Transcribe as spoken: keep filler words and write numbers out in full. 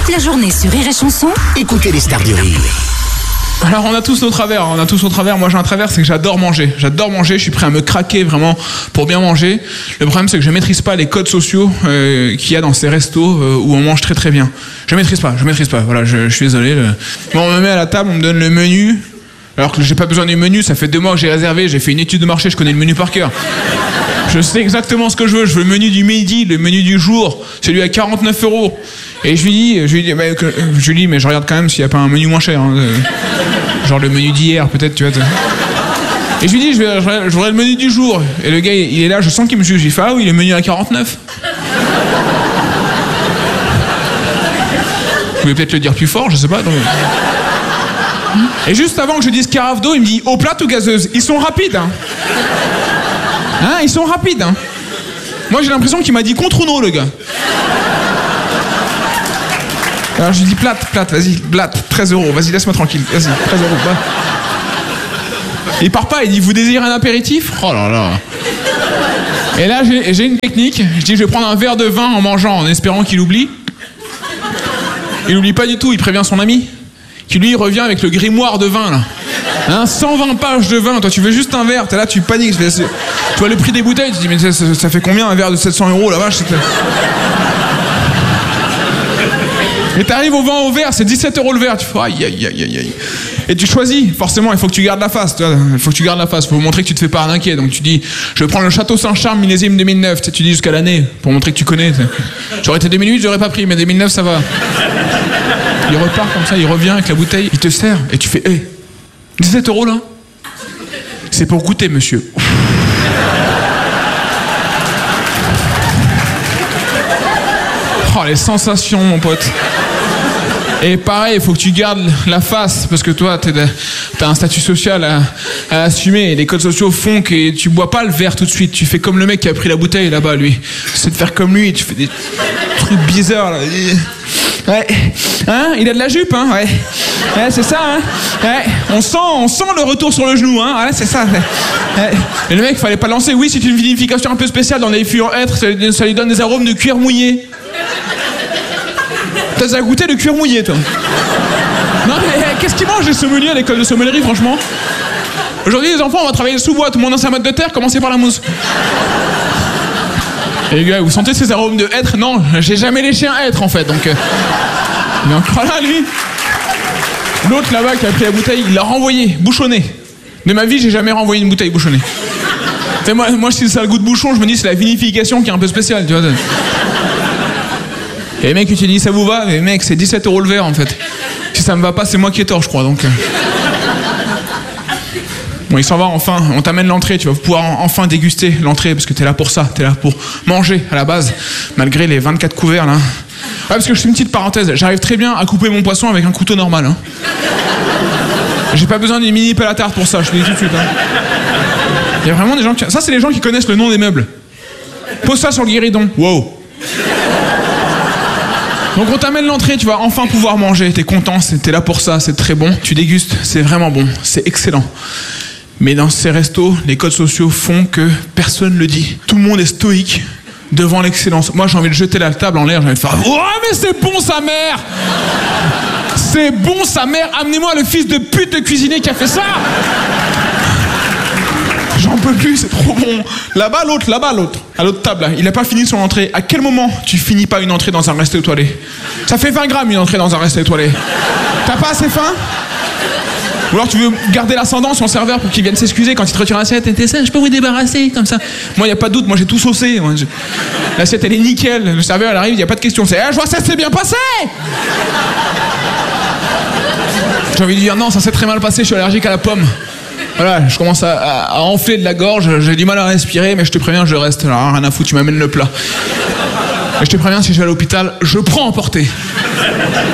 la journée sur Rire et Chanson, écoutez les stars du rire. Alors on a tous nos travers, on a tous nos travers. Moi j'ai un travers, c'est que j'adore manger. J'adore manger, je suis prêt à me craquer vraiment pour bien manger. Le problème c'est que je maîtrise pas les codes sociaux euh, qu'il y a dans ces restos euh, où on mange très très bien. Je maîtrise pas, je maîtrise pas. Voilà, je, je suis désolé. Le... Bon, on me met à la table, on me donne le menu. Alors que j'ai pas besoin du menu, ça fait deux mois que j'ai réservé, j'ai fait une étude de marché, je connais le menu par cœur. Je sais exactement ce que je veux, je veux le menu du midi, le menu du jour, celui à quarante-neuf euros. Et je lui dis, je lui dis, mais, je lui dis, mais je regarde quand même s'il n'y a pas un menu moins cher. Hein, genre le menu d'hier, peut-être, tu vois. Et je lui dis, je, vais, je voudrais le menu du jour. Et le gars, il est là, je sens qu'il me juge. Il fait, ah oui, le menu à quarante-neuf. Vous pouvez peut-être le dire plus fort, je sais pas. Donc... Et juste avant que je dise carafe d'eau, il me dit, eau plate ou gazeuse? Ils sont rapides, hein. Hein, ils sont rapides, hein. Moi, j'ai l'impression qu'il m'a dit contre ou non, le gars. Alors, je lui dis plate, plate, vas-y, plate, treize euros, vas-y, laisse-moi tranquille, vas-y, treize euros, va. Il part pas, il dit, vous désirez un apéritif? Oh là là. Et là, j'ai, j'ai une technique, je dis, je vais prendre un verre de vin en mangeant, en espérant qu'il oublie. Il oublie pas du tout, il prévient son ami, qui lui revient avec le grimoire de vin, là. Hein, cent vingt pages de vin, toi tu veux juste un verre, t'es là, tu paniques. Tu vois le prix des bouteilles, tu te dis, mais ça, ça, ça fait combien un verre de sept cents euros, la vache? Et t'arrives au vin au verre, c'est dix-sept euros le verre, tu fais aïe aïe aïe aïe aïe. Et tu choisis, forcément, il faut que tu gardes la face, tu vois, il faut que tu gardes la face, faut montrer que tu te fais pas arnaquer. Donc tu dis, je vais prendre le Château Saint-Charles millésime deux mille neuf, tu sais, tu dis jusqu'à l'année, pour montrer que tu connais. T'sais. J'aurais été deux mille huit, j'aurais pas pris, mais deux mille neuf ça va. Il repart comme ça, il revient avec la bouteille, il te sert, et tu fais, hé, hey, dix-sept euros là? C'est pour goûter, monsieur. Oh, les sensations, mon pote. Et pareil, il faut que tu gardes la face, parce que toi, t'es de, t'as un statut social à, à assumer. Et les codes sociaux font que tu bois pas le verre tout de suite. Tu fais comme le mec qui a pris la bouteille là-bas, lui. C'est de faire comme lui, et tu fais des trucs bizarres, là. Ouais. Hein? Il a de la jupe, hein? Ouais. Ouais, c'est ça, hein? Ouais. On sent, on sent le retour sur le genou, hein? Ouais, c'est ça. Ouais. Et le mec, fallait pas lancer. Oui, c'est une vinification un peu spéciale dans les fûts hêtre. Ça, ça lui donne des arômes de cuir mouillé. T'as déjà goûté le cuir mouillé, toi? Non, mais qu'est-ce qu'ils mangent les sommeliers à l'école de sommellerie, franchement? Aujourd'hui, les enfants, on va travailler le sous-bois. Tout le monde dans sa mode de terre, commencez par la mousse. Et les gars, vous sentez ces arômes de hêtre? Non, j'ai jamais léché un hêtre, en fait, donc... Euh... Il est encore là, lui. L'autre, là-bas, qui a pris la bouteille, il l'a renvoyée, bouchonnée. De ma vie, j'ai jamais renvoyé une bouteille bouchonnée. T'sais, moi, moi, si ça a le goût de bouchon, je me dis, c'est la vinification qui est un peu spéciale, tu vois. Et les mecs, tu te dis, ça vous va? Mais mec, c'est dix-sept euros le verre, en fait. Si ça me va pas, c'est moi qui ai tort, je crois, donc... Bon, il s'en va enfin, on t'amène l'entrée, tu vas pouvoir enfin déguster l'entrée, parce que t'es là pour ça, t'es là pour manger à la base, malgré les vingt-quatre couverts, là. Ouais, parce que je fais une petite parenthèse, j'arrive très bien à couper mon poisson avec un couteau normal, hein. J'ai pas besoin d'une mini pelle à tarte pour ça, je te le dis tout de suite, hein. Il y a vraiment des gens qui... Ça, c'est les gens qui connaissent le nom des meubles. Pose ça sur le guéridon, wow. Donc on t'amène l'entrée, tu vas enfin pouvoir manger, t'es content, t'es là pour ça, c'est très bon, tu dégustes, c'est vraiment bon, c'est excellent. Mais dans ces restos, les codes sociaux font que personne ne le dit. Tout le monde est stoïque devant l'excellence. Moi, j'ai envie de jeter la table en l'air, j'ai envie de faire « Oh, mais c'est bon, sa mère! C'est bon, sa mère! Amenez-moi le fils de pute de cuisinier qui a fait ça! » J'en peux plus, c'est trop bon. Là-bas, l'autre, là-bas, l'autre. À l'autre table, là. Il n'a pas fini son entrée. À quel moment tu finis pas une entrée dans un resto étoilé? Ça fait vingt grammes une entrée dans un resto étoilé. T'as pas assez faim? Ou alors tu veux garder l'ascendant sur le serveur pour qu'il vienne s'excuser quand il te retire l'assiette. T'es ça, je peux vous débarrasser comme ça. Moi, y a pas de doute, moi j'ai tout saucé. Moi, je... L'assiette elle est nickel. Le serveur elle arrive, y a pas de question. C'est, eh, je vois ça s'est bien passé. J'ai envie de dire non, ça s'est très mal passé. Je suis allergique à la pomme. Voilà, je commence à, à, à enfler de la gorge. J'ai du mal à respirer, mais je te préviens, je reste. Alors, rien à foutre, tu m'amènes le plat. Et je te préviens, si je vais à l'hôpital, je prends en portée.